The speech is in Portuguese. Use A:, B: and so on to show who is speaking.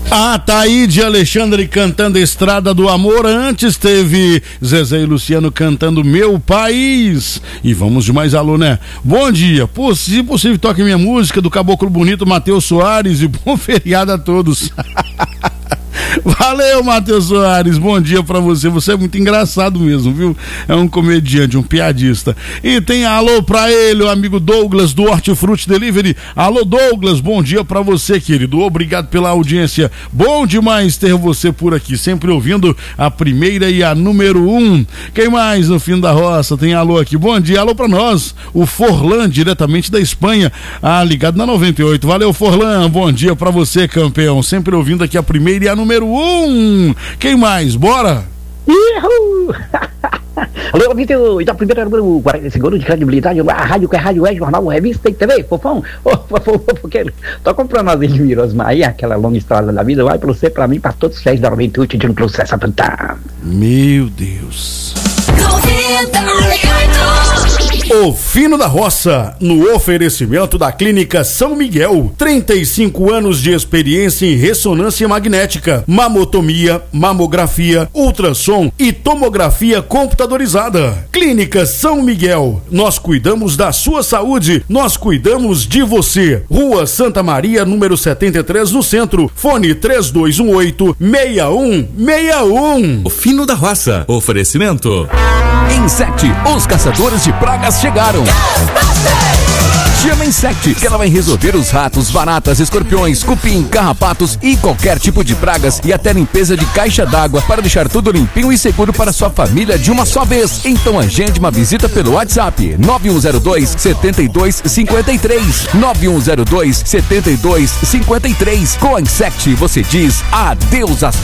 A: Ataíde Alexandre cantando Estrada do Amor. Antes teve Zezé e Luciano cantando Meu País. E vamos de mais alô, né? Bom dia, se possível toque minha música do Caboclo Bonito Matheus Soares e bom feriado a todos. Valeu, Matheus Soares, bom dia pra você. Você é muito engraçado mesmo, viu? É um comediante, um piadista. E tem alô pra ele, o amigo Douglas do Hortifruti Delivery. Alô, Douglas, bom dia pra você, querido. Obrigado pela audiência. Bom demais ter você por aqui, sempre ouvindo a primeira e a número 1. Quem mais no fim da roça? Tem alô aqui. Bom dia, alô pra nós. O Forlan, diretamente da Espanha. Ligado na 98. Valeu, Forlan. Bom dia pra você, campeão. Sempre ouvindo aqui a primeira e a número 1. Quem mais? Bora!
B: Uhul! Alô, Vitor, da primeira número 40 segundos de credibilidade, a rádio que é rádio, é jornal, revista e TV, fofão, fofoqueiro. Toca pra nós, Edmir Osmar, aí aquela longa história da vida, vai pra você, pra mim, pra todos vocês da 98 de um processo a plantar.
A: Meu Deus. O Fino da Roça, no oferecimento da Clínica São Miguel, 35 anos de experiência em ressonância magnética, mamotomia, mamografia, ultrassom e tomografia computadorizada. Clínica São Miguel, nós cuidamos da sua saúde, nós cuidamos de você. Rua Santa Maria, número 73, no centro, fone 3218-6161.
C: O Fino da Roça, oferecimento Insect, os caçadores de pragas chegaram. Chama Insect, que ela vai resolver os ratos, baratas, escorpiões, cupim, carrapatos e qualquer tipo de pragas e até limpeza de caixa d'água para deixar tudo limpinho e seguro para sua família de uma só vez. Então agende uma visita pelo WhatsApp 9102-7253 9102-7253. Com a Insect você diz adeus às pragas.